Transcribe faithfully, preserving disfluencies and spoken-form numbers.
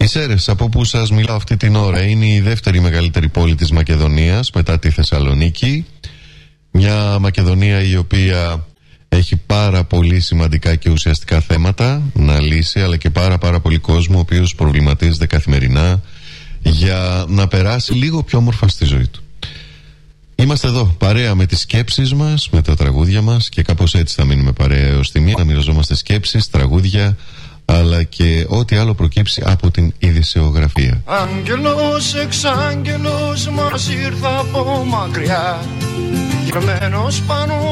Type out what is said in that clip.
Σέρρες, από που σας μιλάω αυτή την ώρα, είναι η δεύτερη μεγαλύτερη πόλη της Μακεδονίας μετά τη Θεσσαλονίκη. Μια Μακεδονία η οποία έχει πάρα πολύ σημαντικά και ουσιαστικά θέματα να λύσει, αλλά και πάρα πάρα πολύ κόσμο ο οποίος προβληματίζεται καθημερινά για να περάσει λίγο πιο όμορφα στη ζωή του. Είμαστε εδώ παρέα με τις σκέψεις μας, με τα τραγούδια μας, και κάπως έτσι θα μείνουμε παρέα έως τη μία, να μοιραζόμαστε σκέψεις, τραγούδια, αλλά και ό,τι άλλο προκύψει από την ειδησεογραφία. Άγγελος, εξάγγελος μας ήρθα από μακριά, γραμμένος πάνω